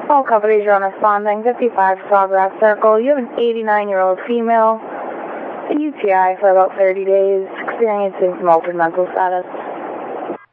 All companies are responding. 55 Sawgrass Circle. You have an 89-year-old female, a UTI for about 30 days, experiencing some altered mental status.